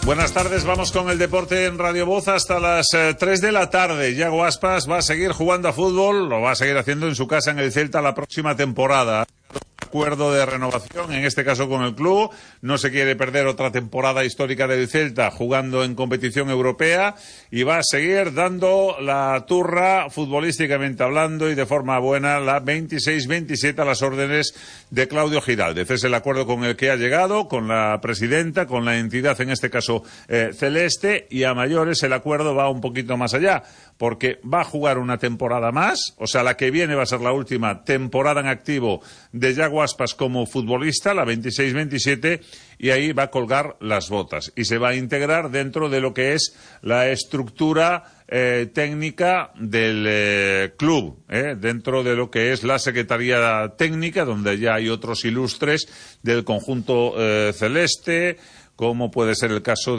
Buenas tardes, vamos con el deporte en Radio Voz hasta las 3 de la tarde. Yago Aspas va a seguir jugando a fútbol, lo va a seguir haciendo en su casa en el Celta la próxima temporada. Acuerdo de renovación, en este caso con el club, no se quiere perder otra temporada histórica del Celta jugando en competición europea y va a seguir dando la turra futbolísticamente hablando y de forma buena la 26-27 a las órdenes de Claudio Giraldez. Es el acuerdo con el que ha llegado, con la presidenta, con la entidad en este caso celeste, y a mayores el acuerdo va un poquito más allá, porque va a jugar una temporada más, o sea, la que viene va a ser la última temporada en activo de Yago Aspas como futbolista, la 26-27, y ahí va a colgar las botas y se va a integrar dentro de lo que es la estructura técnica del club, dentro de lo que es la Secretaría Técnica, donde ya hay otros ilustres del conjunto celeste, como puede ser el caso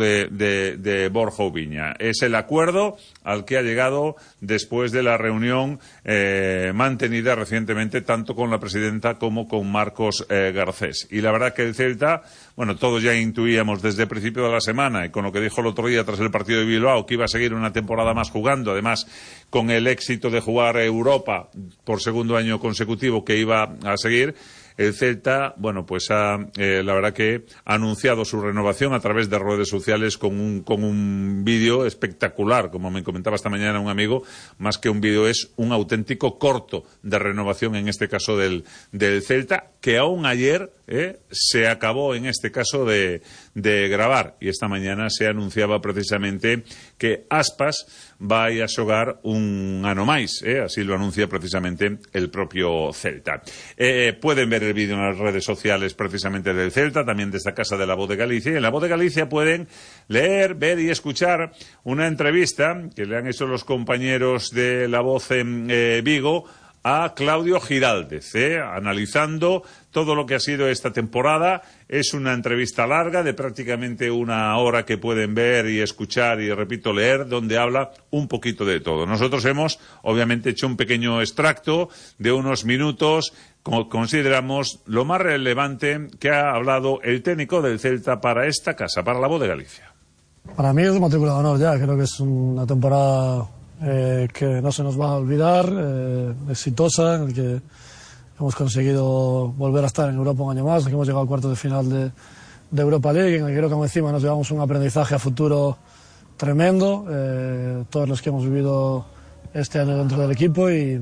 de Borja Ubiña. Es el acuerdo al que ha llegado después de la reunión mantenida recientemente tanto con la presidenta como con Marcos Garcés. Y la verdad que el Celta, bueno, todos ya intuíamos desde el principio de la semana, y con lo que dijo el otro día tras el partido de Bilbao, que iba a seguir una temporada más jugando, además con el éxito de jugar Europa por segundo año consecutivo que iba a seguir. El Celta, bueno, pues la verdad que ha anunciado su renovación a través de redes sociales con un vídeo espectacular, como me comentaba esta mañana un amigo, más que un vídeo es un auténtico corto de renovación, en este caso del Celta, que aún ayer se acabó en este caso de grabar, y esta mañana se anunciaba precisamente que Aspas va a xogar un ano máis, así lo anuncia precisamente el propio Celta. Pueden ver el vídeo en las redes sociales precisamente del Celta, también de esta casa de La Voz de Galicia, y en La Voz de Galicia pueden leer, ver y escuchar una entrevista que le han hecho los compañeros de La Voz en Vigo a Claudio Giraldez, analizando todo lo que ha sido esta temporada. Es una entrevista larga de prácticamente una hora que pueden ver y escuchar y, repito, leer, donde habla un poquito de todo. Nosotros hemos, obviamente, hecho un pequeño extracto de unos minutos, como consideramos lo más relevante que ha hablado el técnico del Celta para esta casa, para La Voz de Galicia. Para mí es de matrícula de honor ya, creo que es una temporada que no se nos va a olvidar, exitosa, en el que hemos conseguido volver a estar en Europa un año más, que hemos llegado al cuarto de final de Europa League, en el que creo que encima nos llevamos un aprendizaje a futuro tremendo, todos los que hemos vivido este año dentro del equipo, y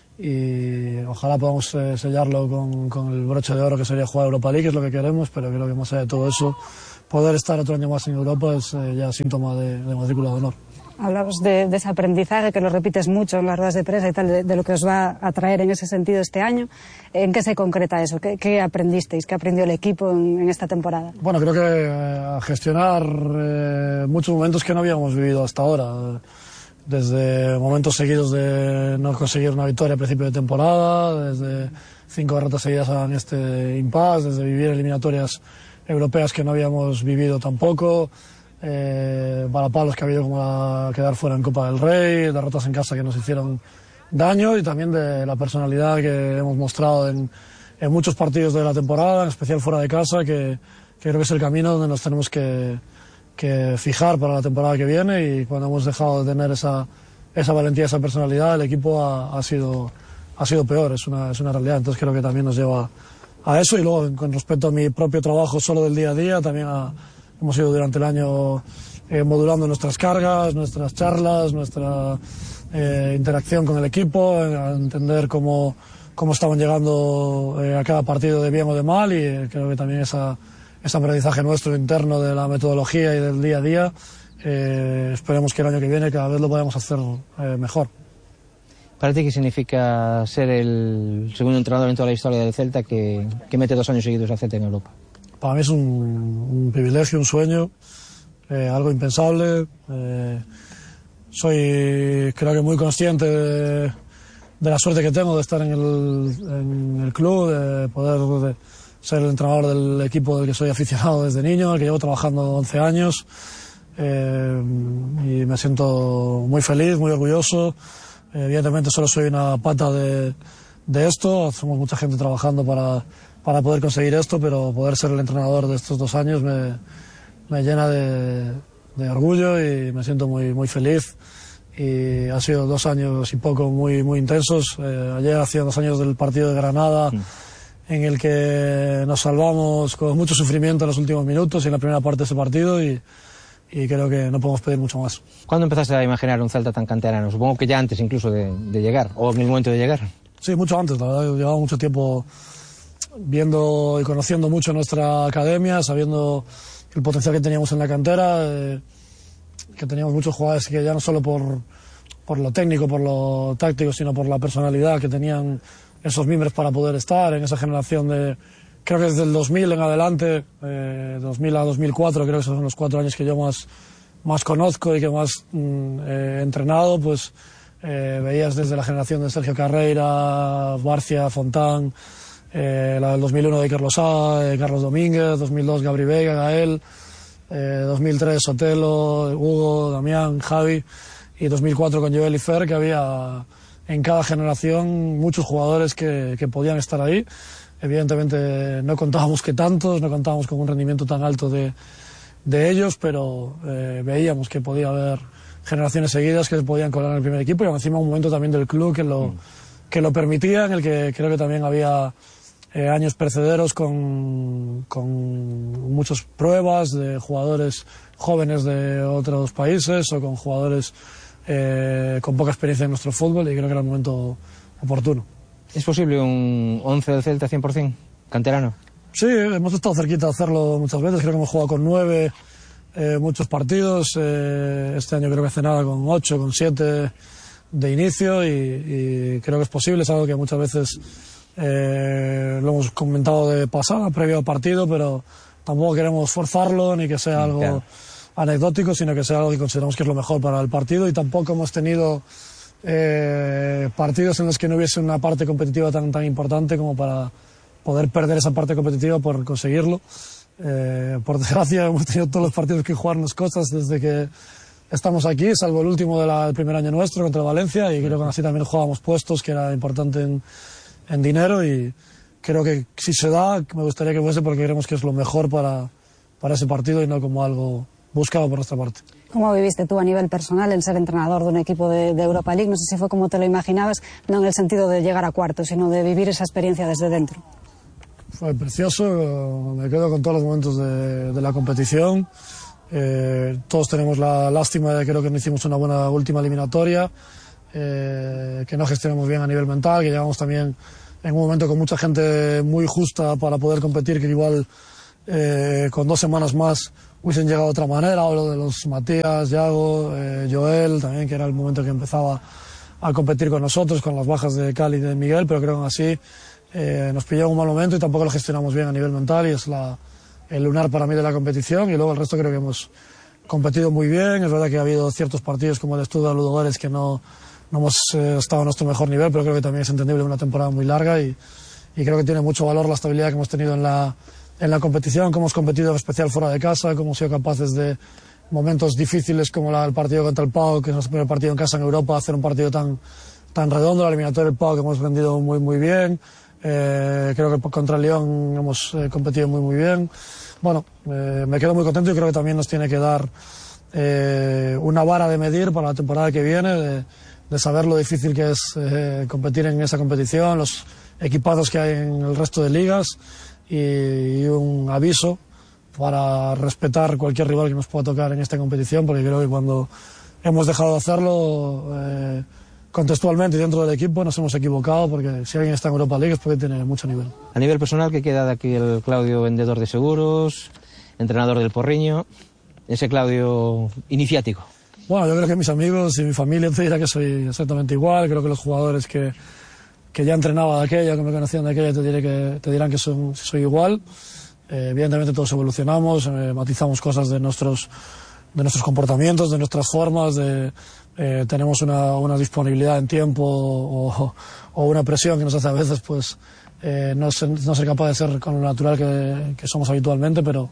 ojalá podamos sellarlo con el broche de oro que sería jugar Europa League, que es lo que queremos, pero creo que más allá de todo eso, poder estar otro año más en Europa es ya síntoma de matrícula de honor. Hablabas de ese aprendizaje que lo repites mucho en las ruedas de prensa y tal, de lo que os va a traer en ese sentido este año. ¿En qué se concreta eso? ¿Qué aprendisteis? ¿Qué aprendió el equipo en esta temporada? Bueno, creo que a gestionar muchos momentos que no habíamos vivido hasta ahora. Desde momentos seguidos de no conseguir una victoria a principio de temporada, desde 5 derrotas seguidas en este impasse, desde vivir eliminatorias europeas que no habíamos vivido tampoco, valapalos que ha habido como quedar fuera en Copa del Rey, derrotas en casa que nos hicieron daño, y también de la personalidad que hemos mostrado en muchos partidos de la temporada, en especial fuera de casa, que creo que es el camino donde nos tenemos que fijar para la temporada que viene, y cuando hemos dejado de tener esa valentía, esa personalidad, el equipo ha sido peor, es una realidad. Entonces creo que también nos lleva a eso, y luego con respecto a mi propio trabajo solo del día a día, también hemos ido durante el año modulando nuestras cargas, nuestras charlas, nuestra interacción con el equipo, a entender cómo estaban llegando a cada partido de bien o de mal, y creo que también ese aprendizaje nuestro interno de la metodología y del día a día, esperemos que el año que viene cada vez lo podamos hacer mejor. ¿Para ti qué significa ser el segundo entrenador en toda la historia del Celta que mete 2 años seguidos al Celta en Europa? Para mí es un privilegio, un sueño, algo impensable. Soy, creo que, muy consciente de la suerte que tengo de estar en el club, de poder ser el entrenador del equipo del que soy aficionado desde niño, al que llevo trabajando 11 años, y me siento muy feliz, muy orgulloso. Evidentemente solo soy una pata de esto, somos mucha gente trabajando para poder conseguir esto, pero poder ser el entrenador de estos 2 años me llena de orgullo y me siento muy, muy feliz. Y ha sido 2 años y poco muy, muy intensos. Ayer hacía 2 años del partido de Granada, en el que nos salvamos con mucho sufrimiento en los últimos minutos y en la primera parte de ese partido, y creo que no podemos pedir mucho más. ¿Cuándo empezaste a imaginar un Celta tan canterano? Supongo que ya antes incluso de llegar, o en el momento de llegar. Sí, mucho antes, la verdad. Llevaba mucho tiempo viendo y conociendo mucho nuestra academia, sabiendo el potencial que teníamos en la cantera, que teníamos muchos jugadores que ya no solo por lo técnico, por lo táctico, sino por la personalidad que tenían esos miembros para poder estar en esa generación de, creo que desde el 2000 en adelante, 2000 a 2004, creo que esos son los 4 años que yo más conozco y que más he entrenado, pues veías desde la generación de Sergio Carreira, Barcia, Fontán, la del 2001 de Carlos Sá, Carlos Domínguez, 2002 Gabri Veiga, Gael, 2003 Sotelo, Hugo, Damián, Javi, y 2004 con Joel y Fer, que había en cada generación muchos jugadores que podían estar ahí. Evidentemente no contábamos que tantos, no contábamos con un rendimiento tan alto de ellos, pero veíamos que podía haber generaciones seguidas que se podían colar en el primer equipo, y encima un momento también del club que lo permitía, en el que creo que también había años precederos con muchas pruebas de jugadores jóvenes de otros países o con jugadores con poca experiencia en nuestro fútbol, y creo que era un momento oportuno. ¿Es posible un 11 del Celta 100% canterano? Sí, hemos estado cerquita de hacerlo muchas veces. Creo que hemos jugado con 9 muchos partidos. Este año creo que hace nada con 8, con 7 de inicio, y creo que es posible. Es algo que muchas veces lo hemos comentado de pasada, previo al partido, pero tampoco queremos forzarlo ni que sea algo anecdótico, sino que sea algo que consideramos que es lo mejor para el partido. Y tampoco hemos tenido partidos en los que no hubiese una parte competitiva tan importante como para poder perder esa parte competitiva por conseguirlo. Por desgracia hemos tenido todos los partidos que jugarnos cosas desde que estamos aquí, salvo el último del primer año nuestro contra Valencia, y creo que así también jugábamos puestos, que era importante en dinero, y creo que si se da, me gustaría que fuese porque creemos que es lo mejor para ese partido y no como algo buscado por nuestra parte. ¿Cómo viviste tú a nivel personal el ser entrenador de un equipo de Europa League? No sé si fue como te lo imaginabas, no en el sentido de llegar a cuartos, sino de vivir esa experiencia desde dentro. Fue precioso, me quedo con todos los momentos de la competición. Todos tenemos la lástima de que creo que no hicimos una buena última eliminatoria, que no gestionamos bien a nivel mental, que llegamos también en un momento con mucha gente muy justa para poder competir, que igual con 2 semanas más hubiesen llegado de otra manera. Hablo de los Matías, Yago, Joel también, que era el momento que empezaba a competir con nosotros, con las bajas de Cali y de Miguel, pero creo que aún así nos pilló en un mal momento y tampoco lo gestionamos bien a nivel mental, y es el lunar para mí de la competición. Y luego el resto creo que hemos competido muy bien. Es verdad que ha habido ciertos partidos como el Estudio de Ludogorets que no hemos estado a nuestro mejor nivel, pero creo que también es entendible una temporada muy larga, y creo que tiene mucho valor la estabilidad que hemos tenido en la competición, cómo hemos competido en especial fuera de casa, cómo hemos sido capaces de momentos difíciles como el partido contra el PAOK, que es nuestro primer partido en casa en Europa, hacer un partido tan redondo. La eliminatoria del PAOK que hemos rendido muy muy bien. Creo que contra el Lyon hemos competido muy muy bien. Bueno, me quedo muy contento, y creo que también nos tiene que dar una vara de medir para la temporada que viene, de saber lo difícil que es competir en esa competición, los equipazos que hay en el resto de ligas, y un aviso para respetar cualquier rival que nos pueda tocar en esta competición, porque creo que cuando hemos dejado de hacerlo contextualmente y dentro del equipo nos hemos equivocado, porque si alguien está en Europa League es porque tiene mucho nivel. A nivel personal, ¿qué queda de aquí el Claudio vendedor de seguros, entrenador del Porriño, ese Claudio iniciático? Bueno, yo creo que mis amigos y mi familia te dirán que soy exactamente igual. Creo que los jugadores que ya entrenaba de aquella, que me conocían de aquella, te dirán que soy igual. Evidentemente todos evolucionamos, matizamos cosas de nuestros comportamientos, de nuestras formas, tenemos una disponibilidad en tiempo o una presión que nos hace a veces pues no ser capaz de ser con lo natural que somos habitualmente, pero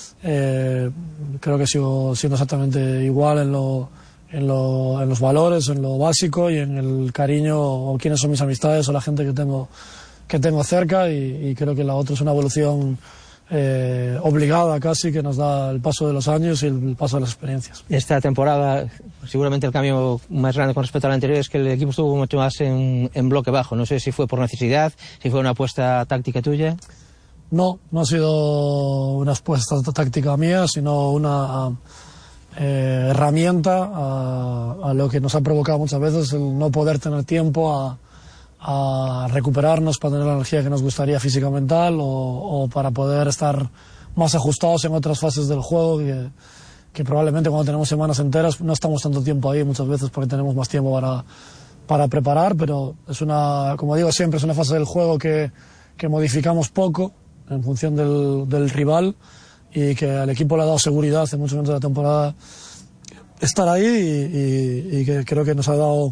creo que sigo siendo exactamente igual en los valores, en lo básico y en el cariño, o quiénes son mis amistades o la gente que tengo cerca, y creo que la otra es una evolución obligada casi, que nos da el paso de los años y el paso de las experiencias. Esta temporada, seguramente el cambio más grande con respecto a la anterior es que el equipo estuvo mucho más en bloque bajo. No sé si fue por necesidad, si fue una apuesta táctica tuya. No ha sido una apuesta táctica mía, sino una herramienta a lo que nos ha provocado muchas veces el no poder tener tiempo a recuperarnos para tener la energía que nos gustaría física o mental, o para poder estar más ajustados en otras fases del juego que probablemente cuando tenemos semanas enteras no estamos tanto tiempo ahí muchas veces porque tenemos más tiempo para preparar, pero es como digo siempre, es una fase del juego que modificamos poco en función del rival, y que al equipo le ha dado seguridad en muchos momentos de la temporada estar ahí, y que creo que nos ha dado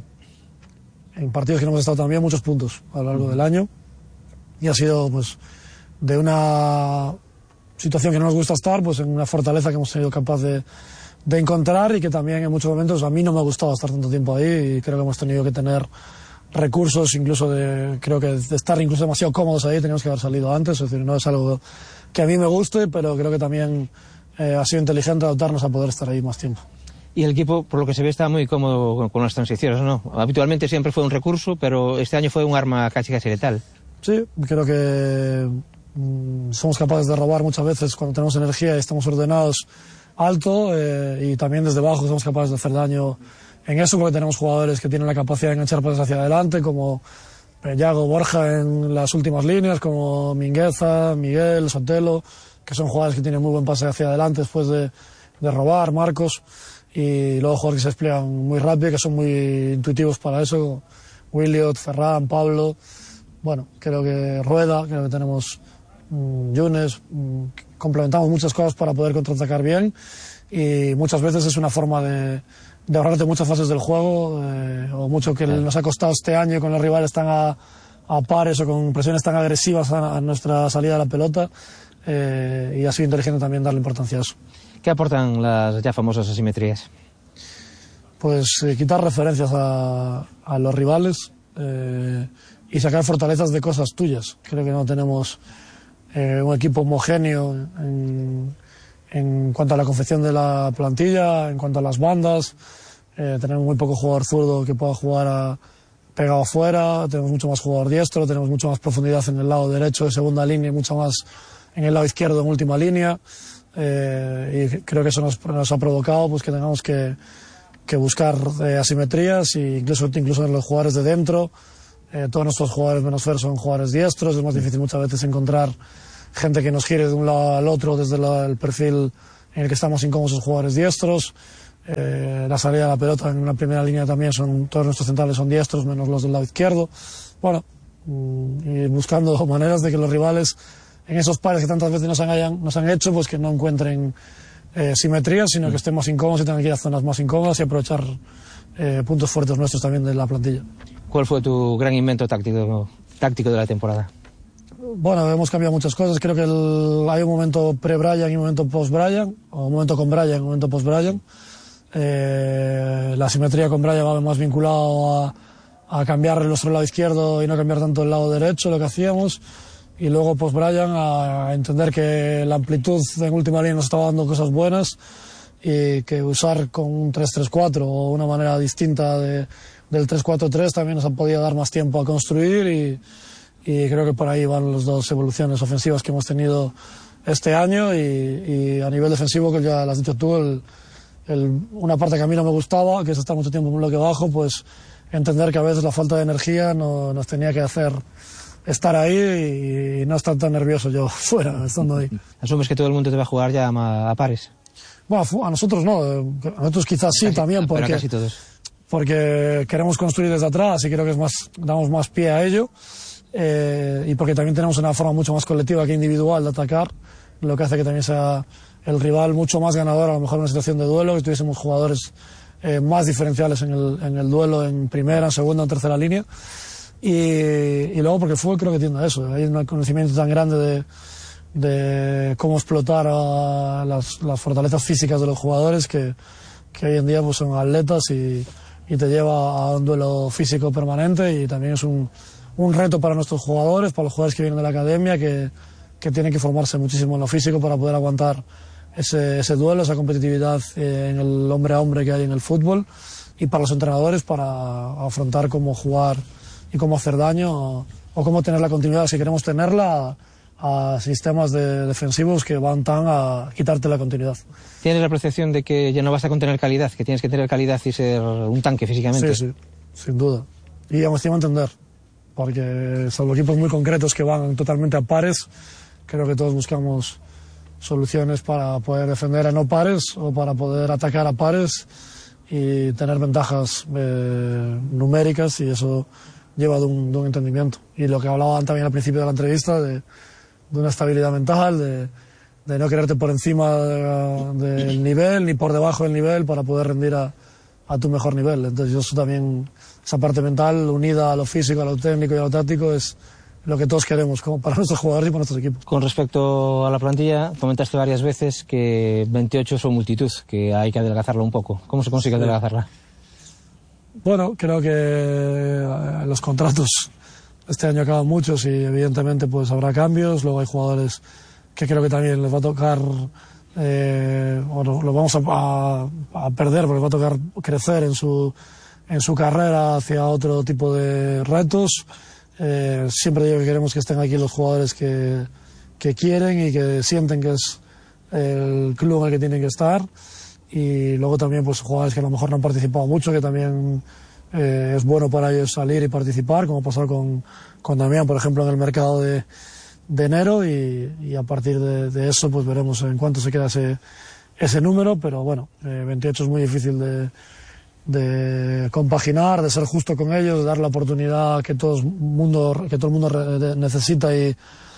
en partidos que no hemos estado tan bien muchos puntos a lo largo del año, y ha sido pues de una situación que no nos gusta estar, pues en una fortaleza que hemos sido capaces de encontrar, y que también en muchos momentos a mí no me ha gustado estar tanto tiempo ahí, y creo que hemos tenido que tener recursos incluso creo que de estar incluso demasiado cómodos ahí, teníamos que haber salido antes. Es decir, no es algo que a mí me guste, pero creo que también ha sido inteligente adaptarnos a poder estar ahí más tiempo. Y el equipo, por lo que se ve, está muy cómodo con las transiciones, ¿no? Habitualmente siempre fue un recurso, pero este año fue un arma casi letal. Sí, creo que somos capaces de robar muchas veces cuando tenemos energía y estamos ordenados alto, y también desde abajo somos capaces de hacer daño en eso, porque tenemos jugadores que tienen la capacidad de enganchar pases hacia adelante, como Yago, Borja en las últimas líneas, como Mingueza, Miguel, Sotelo, que son jugadores que tienen muy buen pase hacia adelante después de robar, Marcos, y luego jugadores que se despliegan muy rápido, que son muy intuitivos para eso, Williot, Ferran, Pablo, bueno, creo que Rueda, creo que tenemos Yunes, complementamos muchas cosas para poder contraatacar bien, y muchas veces es una forma de ahorrarte muchas fases del juego, o mucho que nos ha costado este año con los rivales tan a pares o con presiones tan agresivas a nuestra salida de la pelota, y ha sido inteligente también darle importancia a eso. ¿Qué aportan las ya famosas asimetrías? Pues quitar referencias a los rivales, y sacar fortalezas de cosas tuyas. Creo que no tenemos un equipo homogéneo en cuanto a la confección de la plantilla, en cuanto a las bandas. Tenemos muy poco jugador zurdo que pueda jugar pegado afuera, tenemos mucho más jugador diestro, tenemos mucho más profundidad en el lado derecho de segunda línea y mucho más en el lado izquierdo en última línea, y creo que eso nos ha provocado pues que tengamos que buscar asimetrías, e incluso en los jugadores de dentro. Todos nuestros jugadores menos Fer son jugadores diestros, es más difícil muchas veces encontrar gente que nos gire de un lado al otro desde el perfil en el que estamos incómodos los jugadores diestros. La salida de la pelota en una primera línea también todos nuestros centrales son diestros menos los del lado izquierdo. Bueno, y buscando maneras de que los rivales en esos pares que tantas veces nos han hecho, pues que no encuentren simetría, sino que estén más incómodos y tengan que ir a zonas más incómodas y aprovechar puntos fuertes nuestros también de la plantilla. ¿Cuál fue tu gran invento táctico de la temporada? Bueno, hemos cambiado muchas cosas. Creo que hay un momento pre-Brian y un momento post-Brian, o un momento con Brian y un momento post-Brian. La simetría con Brian va más vinculado a cambiar nuestro lado izquierdo y no cambiar tanto el lado derecho, lo que hacíamos. Y luego post-Brian a entender que la amplitud en última línea nos estaba dando cosas buenas, y que usar con un 3-3-4 o una manera distinta del 3-4-3 también nos ha podido dar más tiempo a construir, y creo que por ahí van las dos evoluciones ofensivas que hemos tenido este año, y a nivel defensivo, que ya lo has dicho tú, una parte que a mí no me gustaba, que es estar mucho tiempo en bloque bajo, pues entender que a veces la falta de energía nos tenía que hacer estar ahí y no estar tan nervioso yo fuera, estando ahí. ¿Asumes que todo el mundo te va a jugar ya a pares? Bueno, a nosotros no, a nosotros quizás sí también, pero casi todos. Porque queremos construir desde atrás y creo que damos más pie a ello, y porque también tenemos una forma mucho más colectiva que individual de atacar, lo que hace que también sea el rival mucho más ganador, a lo mejor en una situación de duelo, que tuviésemos jugadores más diferenciales en el duelo, en primera, en segunda, en tercera línea. Y luego porque el fútbol creo que tiende a eso, hay un conocimiento tan grande de cómo explotar a las fortalezas físicas de los jugadores que hoy en día pues son atletas, y te lleva a un duelo físico permanente, y también es un reto para nuestros jugadores, para los jugadores que vienen de la academia, que que tiene que formarse muchísimo en lo físico para poder aguantar ese duelo, esa competitividad en el hombre a hombre que hay en el fútbol, y para los entrenadores para afrontar cómo jugar y cómo hacer daño o cómo tener la continuidad, si queremos tenerla, a sistemas defensivos que van tan a quitarte la continuidad. ¿Tienes la percepción de que ya no basta con tener calidad, que tienes que tener calidad y ser un tanque físicamente? Sí, sin duda. Y aún así a entender, porque salvo equipos muy concretos que van totalmente a pares, creo que todos buscamos soluciones para poder defender a no pares o para poder atacar a pares y tener ventajas numéricas, y eso lleva de un entendimiento. Y lo que hablaban también al principio de la entrevista, de una estabilidad mental, de no quererte por encima del nivel ni por debajo del nivel para poder rendir a tu mejor nivel. Entonces eso también, esa parte mental unida a lo físico, a lo técnico y a lo táctico, es lo que todos queremos como para nuestros jugadores y para nuestros equipos. Con respecto a la plantilla, comentaste varias veces que 28 son multitud, que hay que adelgazarla un poco. ¿Cómo se consigue adelgazarla? Bueno, creo que los contratos este año acaban muchos y evidentemente pues habrá cambios. Luego hay jugadores que creo que también les va a tocar, lo vamos a perder porque les va a tocar crecer en su carrera hacia otro tipo de retos. Siempre digo que queremos que estén aquí los jugadores que quieren y que sienten que es el club en el que tienen que estar, y luego también pues jugadores que a lo mejor no han participado mucho, que también es bueno para ellos salir y participar, como pasó con Damián, por ejemplo, en el mercado de enero, y a partir de eso pues veremos en cuánto se queda ese número, pero bueno, 28 es muy difícil de compaginar, de ser justo con ellos, de dar la oportunidad que todo el mundo necesita y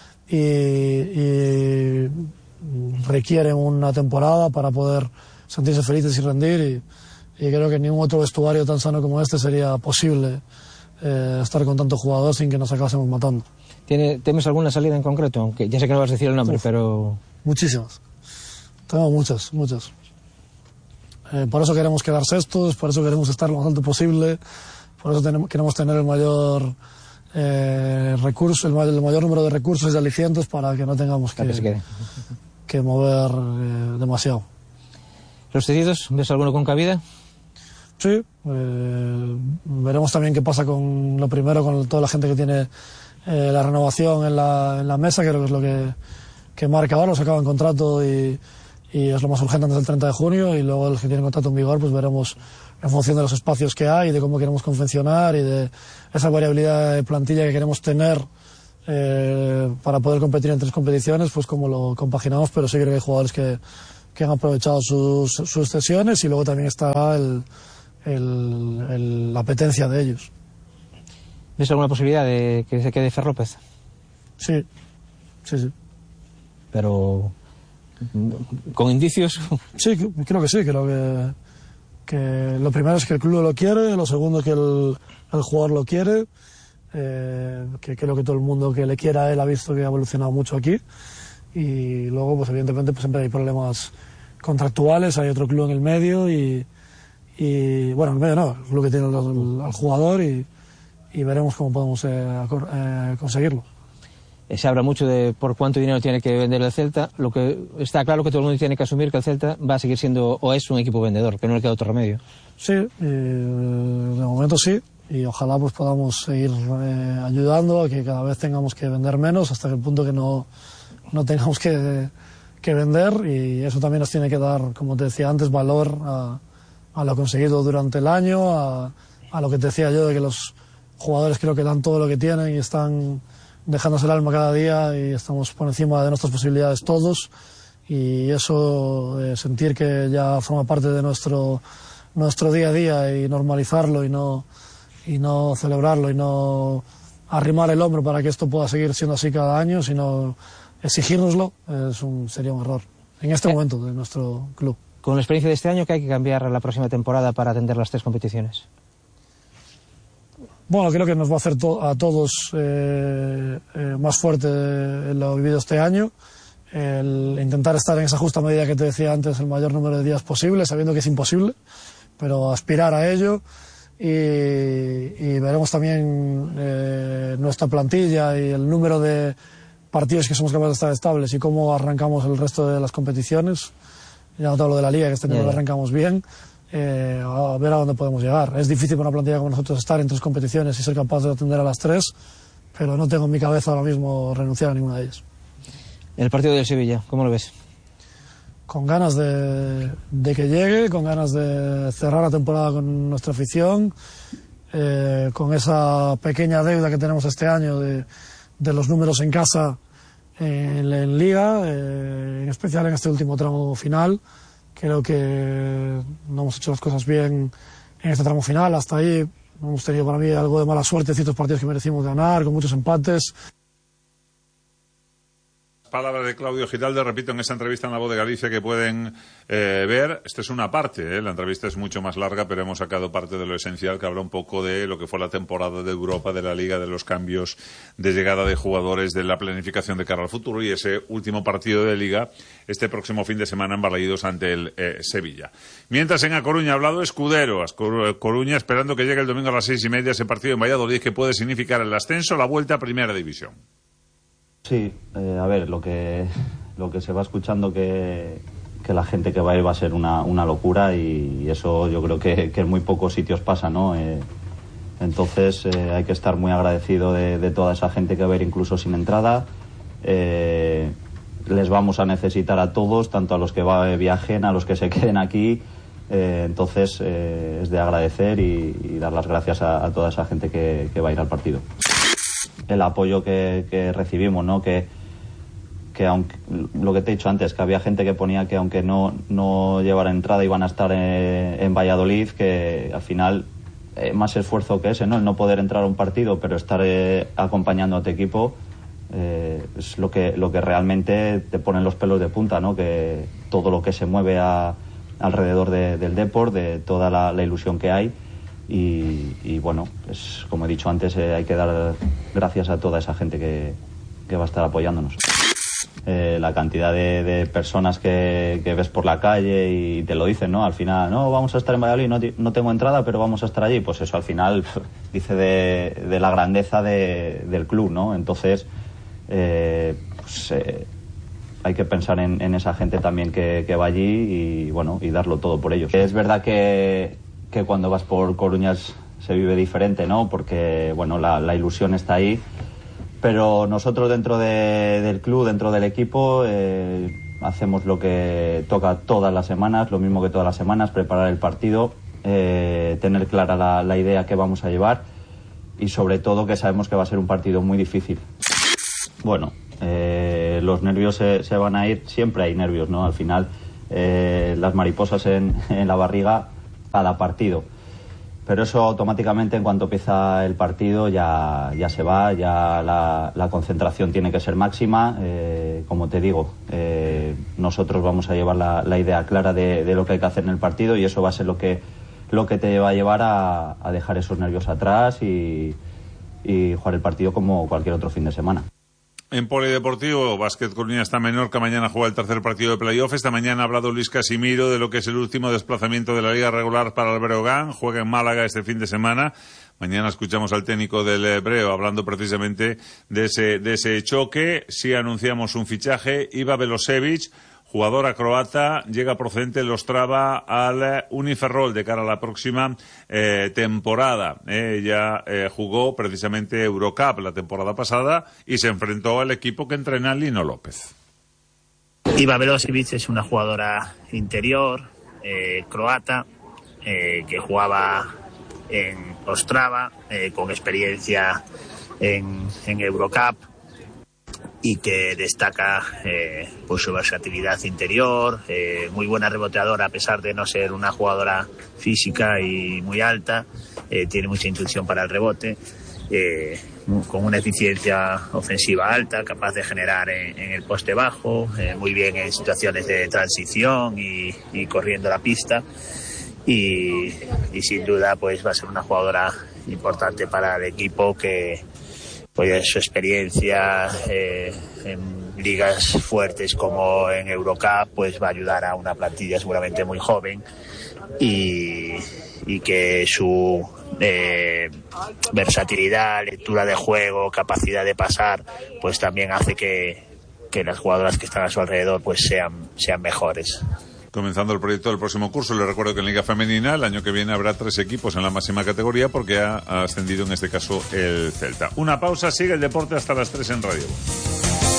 requieren una temporada para poder sentirse felices y rendir, y creo que en ningún otro vestuario tan sano como este sería posible estar con tanto jugador sin que nos acabásemos matando. ¿Temes alguna salida en concreto? Aunque ya sé que no vas a decir el nombre, pero... Muchísimas. Tengo muchas. Por eso queremos quedar sextos, por eso queremos estar lo más alto posible, por eso queremos tener el mayor recurso, el mayor número de recursos y de alicientes para que no tengamos que mover demasiado. ¿Los cedidos? ¿Ves alguno con cabida? Sí, veremos también qué pasa con lo primero, con toda la gente que tiene la renovación en la mesa, que creo que es lo que marca ahora. Los acaban contrato y es lo más urgente antes del 30 de junio, y luego el que tiene contrato en vigor pues veremos en función de los espacios que hay, de cómo queremos confeccionar y de esa variabilidad de plantilla que queremos tener para poder competir en 3 competiciones, pues cómo lo compaginamos. Pero sí creo que hay jugadores que han aprovechado sus cesiones, y luego también está la apetencia de ellos. ¿Ves alguna posibilidad de que se quede Fer López? Sí. Pero... ¿con indicios? Sí, creo que sí. Creo que lo primero es que el club lo quiere, lo segundo que el jugador lo quiere, que creo que todo el mundo que le quiera a él ha visto que ha evolucionado mucho aquí, y luego pues evidentemente pues siempre hay problemas contractuales, hay otro club en el medio y bueno, en el medio no, el club que tiene al jugador, y veremos cómo podemos conseguirlo. Se habla mucho de por cuánto dinero tiene que vender el Celta. Lo que está claro que todo el mundo tiene que asumir que el Celta va a seguir siendo o es un equipo vendedor, que no le queda otro remedio. Sí, de momento sí, y ojalá pues podamos seguir ayudando a que cada vez tengamos que vender menos, hasta el punto que no tengamos que vender, y eso también nos tiene que dar, como te decía antes, valor a lo conseguido durante el año, a lo que te decía yo de que los jugadores creo que dan todo lo que tienen y están dejándose el alma cada día, y estamos por encima de nuestras posibilidades todos, y eso, sentir que ya forma parte de nuestro día a día, y normalizarlo y no celebrarlo y no arrimar el hombro para que esto pueda seguir siendo así cada año, sino exigírnoslo, sería un error en este momento de nuestro club. Con la experiencia de este año, ¿qué hay que cambiar la próxima temporada para atender las 3 competiciones? Bueno, creo que nos va a hacer a todos más fuerte lo vivido este año. El intentar estar en esa justa medida que te decía antes, el mayor número de días posible, sabiendo que es imposible, pero aspirar a ello. Y veremos también nuestra plantilla y el número de partidos que somos capaces de estar estables y cómo arrancamos el resto de las competiciones. Ya no te hablo de la Liga, que este año arrancamos bien. A ver a dónde podemos llegar. Es difícil para una plantilla como nosotros estar en 3 competiciones y ser capaz de atender a las 3, pero no tengo en mi cabeza ahora mismo renunciar a ninguna de ellas. El partido del Sevilla, ¿cómo lo ves? Con ganas de que llegue, con ganas de cerrar la temporada con nuestra afición, con esa pequeña deuda que tenemos este año de los números en casa en Liga, en especial en este último tramo final. Creo que no hemos hecho las cosas bien en este tramo final. Hasta ahí hemos tenido para mí algo de mala suerte en ciertos partidos que merecimos ganar, con muchos empates. Palabras de Claudio Giraldo, repito, en esa entrevista en La Voz de Galicia que pueden ver. Esta es una parte, la entrevista es mucho más larga, pero hemos sacado parte de lo esencial, que habla un poco de lo que fue la temporada de Europa, de la Liga, de los cambios de llegada de jugadores, de la planificación de cara al futuro y ese último partido de Liga este próximo fin de semana en Balaídos ante el Sevilla. Mientras en A Coruña ha hablado Escudero, Coruña esperando que llegue el domingo a las 6:30 ese partido en Valladolid que puede significar el ascenso, la vuelta a Primera División. Sí, a ver, lo que se va escuchando que la gente que va a ir va a ser una locura y eso yo creo que en muy pocos sitios pasa, ¿no? Entonces hay que estar muy agradecido de toda esa gente que va a ir incluso sin entrada. Les vamos a necesitar a todos, tanto a los que viajen, a los que se queden aquí. Entonces es de agradecer y dar las gracias a toda esa gente que va a ir al partido. El apoyo que recibimos, ¿no? Que aunque lo que te he dicho antes, que había gente que ponía que aunque no llevara entrada iban a estar en Valladolid, que al final más esfuerzo que ese, ¿no? El no poder entrar a un partido, pero estar acompañando a tu equipo es lo que realmente te pone los pelos de punta, ¿no? Que todo lo que se mueve alrededor del deporte, de toda la ilusión que hay. Y bueno, pues como he dicho antes, hay que dar gracias a toda esa gente que va a estar apoyándonos. La cantidad de personas que ves por la calle y te lo dicen, ¿no? Al final, no, vamos a estar en Valladolid, no tengo entrada, pero vamos a estar allí. Pues eso al final dice de la grandeza del club, ¿no? Entonces, hay que pensar en esa gente también que va allí y bueno, y darlo todo por ellos. Es verdad que cuando vas por Coruña se vive diferente, ¿no? Porque, bueno, la ilusión está ahí, pero nosotros dentro del club, dentro del equipo, hacemos lo que toca todas las semanas, lo mismo que todas las semanas, preparar el partido, tener clara la idea que vamos a llevar y sobre todo que sabemos que va a ser un partido muy difícil. Bueno, los nervios se van a ir, siempre hay nervios, ¿no? Al final, las mariposas en la barriga cada partido, pero eso automáticamente en cuanto empieza el partido ya se va, ya la concentración tiene que ser máxima. Como te digo, nosotros vamos a llevar la idea clara de lo que hay que hacer en el partido y eso va a ser lo que te va a llevar a dejar esos nervios atrás y jugar el partido como cualquier otro fin de semana. En Polideportivo, Básquet Coruña está Menorca, mañana juega el tercer partido de playoff. Esta mañana ha hablado Luis Casimiro de lo que es el último desplazamiento de la Liga regular para el Breogán. Juega en Málaga este fin de semana. Mañana escuchamos al técnico del Breo hablando precisamente de ese choque. Sí anunciamos un fichaje, Iva Velosevic, jugadora croata, llega procedente del Ostrava al Uniferrol de cara a la próxima temporada. Ella jugó precisamente Eurocup la temporada pasada y se enfrentó al equipo que entrena Lino López. Iva Velosevic es una jugadora interior, croata, que jugaba en Ostrava, con experiencia en Eurocup, y que destaca por su versatilidad interior, muy buena reboteadora a pesar de no ser una jugadora física y muy alta, tiene mucha intuición para el rebote, con una eficiencia ofensiva alta, capaz de generar en el poste bajo, muy bien en situaciones de transición y corriendo la pista y sin duda pues va a ser una jugadora importante para el equipo que pues su experiencia en ligas fuertes como en Eurocup, pues va a ayudar a una plantilla seguramente muy joven y que su versatilidad, lectura de juego, capacidad de pasar, pues también hace que las jugadoras que están a su alrededor pues sean mejores. Comenzando el proyecto del próximo curso, les recuerdo que en Liga Femenina el año que viene habrá 3 equipos en la máxima categoría porque ha ascendido en este caso el Celta. Una pausa, sigue el deporte hasta las 3 en Radio.